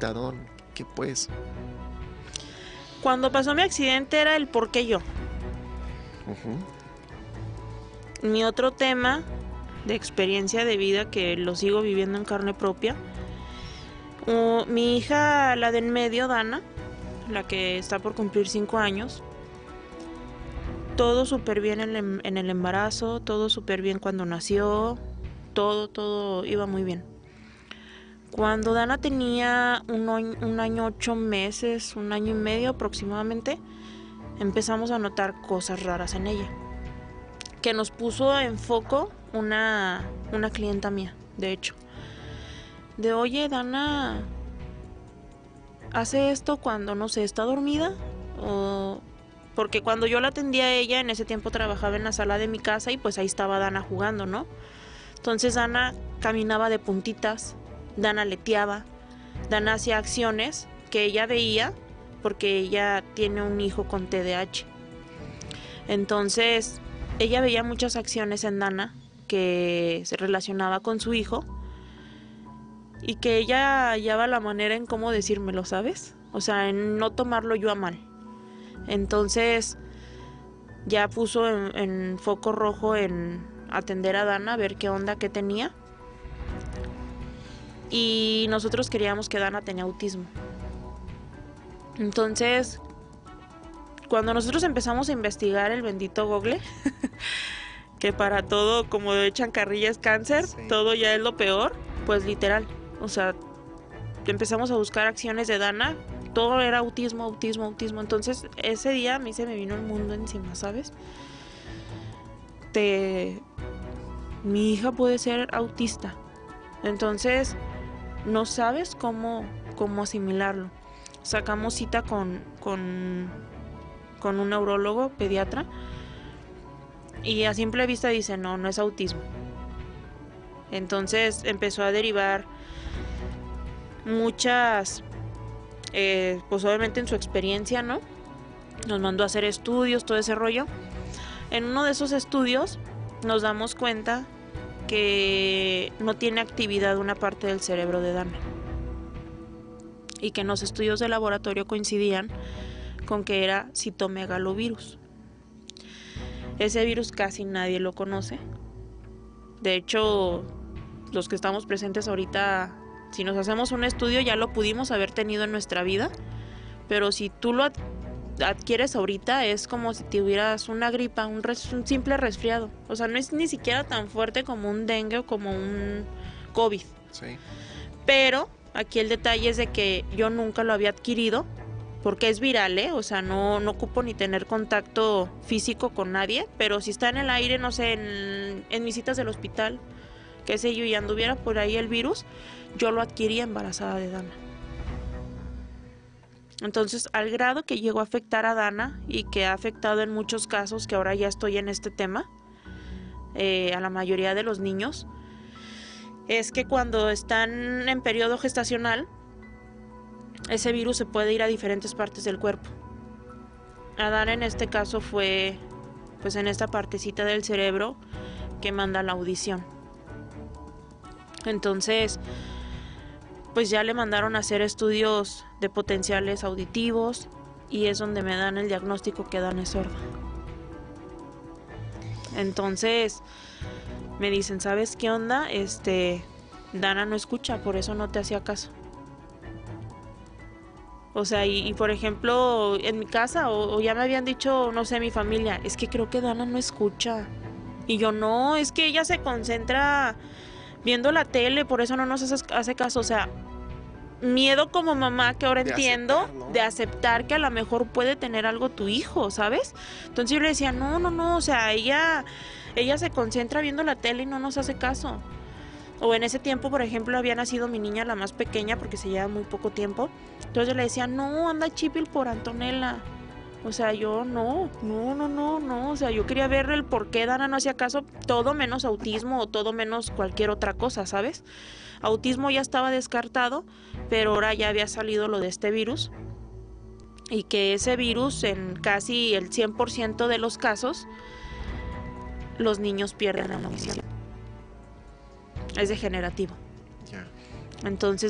agitadón. ¿Qué pues? Cuando pasó mi accidente era el por qué yo. Mi otro tema de experiencia de vida que lo sigo viviendo en carne propia. Mi hija, la de en medio, Dana, la que está por cumplir 5 años, todo súper bien en el embarazo, todo súper bien cuando nació, todo iba muy bien. Cuando Dana tenía un año 8 meses, 1 año y medio aproximadamente, empezamos a notar cosas raras en ella, que nos puso en foco una clienta mía, de hecho. De, oye, Dana hace esto cuando, no sé, está dormida, o... Porque cuando yo la atendía a ella, en ese tiempo trabajaba en la sala de mi casa y pues ahí estaba Dana jugando, ¿no? Entonces Dana caminaba de puntitas, Dana leteaba, Dana hacía acciones que ella veía porque ella tiene un hijo con TDAH. Entonces ella veía muchas acciones en Dana que se relacionaba con su hijo y que ella hallaba la manera en cómo decírmelo, ¿sabes? O sea, en no tomarlo yo a mal. Entonces ya puso en foco rojo en atender a Dana, a ver qué onda, qué tenía. Y nosotros queríamos que Dana tenía autismo. Entonces, cuando nosotros empezamos a investigar el bendito Google, que para todo, como echan carrilla es cáncer, sí, todo ya es lo peor, pues literal, o sea, empezamos a buscar acciones de Dana, todo era autismo. Entonces ese día a mí se me vino el mundo encima, ¿sabes? Mi hija puede ser autista, entonces no sabes cómo asimilarlo. Sacamos cita con un neurólogo pediatra y a simple vista dice no es autismo. Entonces empezó a derivar muchas, pues obviamente en su experiencia, ¿no? Nos mandó a hacer estudios, todo ese rollo. En uno de esos estudios nos damos cuenta que no tiene actividad una parte del cerebro de Dana y que en los estudios de laboratorio coincidían con que era citomegalovirus. Ese virus casi nadie lo conoce. De hecho, los que estamos presentes ahorita, si nos hacemos un estudio ya lo pudimos haber tenido en nuestra vida, pero si tú lo adquieres ahorita es como si tuvieras una gripa, un simple resfriado. O sea, no es ni siquiera tan fuerte como un dengue o como un COVID. Sí. Pero aquí el detalle es de que yo nunca lo había adquirido porque es viral, ¿eh? O sea, no ocupo ni tener contacto físico con nadie, pero si está en el aire, no sé, en mis citas del hospital, qué sé yo, y anduviera por ahí el virus, yo lo adquirí embarazada de Dana. Entonces, al grado que llegó a afectar a Dana y que ha afectado en muchos casos, que ahora ya estoy en este tema, a la mayoría de los niños, es que cuando están en periodo gestacional, ese virus se puede ir a diferentes partes del cuerpo. A Dana en este caso fue, pues en esta partecita del cerebro que manda la audición. Entonces, pues ya le mandaron a hacer estudios de potenciales auditivos y es donde me dan el diagnóstico que Dana es sorda. Entonces me dicen, ¿sabes qué onda? Dana no escucha, por eso no te hacía caso. O sea, y por ejemplo, en mi casa, o ya me habían dicho, no sé, mi familia, es que creo que Dana no escucha. Y yo, no, es que ella se concentra viendo la tele, por eso no nos hace caso. O sea, miedo como mamá que ahora entiendo aceptar, ¿no? De aceptar que a lo mejor puede tener algo tu hijo, ¿sabes? Entonces yo le decía, no, o sea, ella se concentra viendo la tele y no nos hace caso. O en ese tiempo, por ejemplo, había nacido mi niña, la más pequeña, porque se lleva muy poco tiempo. Entonces yo le decía, no, anda Chipil por Antonella. O sea, yo no. O sea, yo quería ver el por qué Dana no hacía caso, todo menos autismo o todo menos cualquier otra cosa, ¿sabes? Autismo ya estaba descartado, pero ahora ya había salido lo de este virus. Y que ese virus, en casi el 100% de los casos, los niños pierden la audición. Es degenerativo. Ya. Entonces